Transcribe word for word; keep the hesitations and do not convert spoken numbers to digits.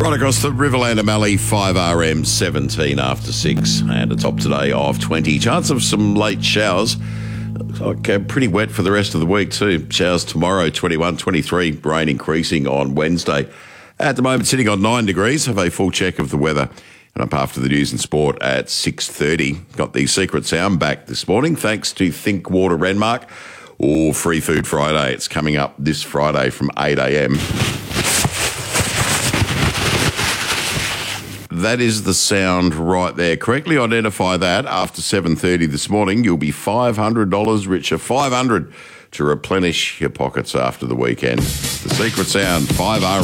Right across the Riverland and Mallee, five R M, seventeen after six. And a top today of twenty. Chance of some late showers. Looks like uh, pretty wet for the rest of the week too. Showers tomorrow, twenty-one, twenty-three. Rain increasing on Wednesday. At the moment, sitting on nine degrees. Have a full check of the weather. And up after the news and sport at six thirty. Got the secret sound back this morning, thanks to Think Water Renmark. Or Free Food Friday. It's coming up this Friday from eight A M. That is the sound right there. Correctly identify that after seven thirty this morning. You'll be five hundred dollars richer. five hundred dollars to replenish your pockets after the weekend. The secret sound, five R.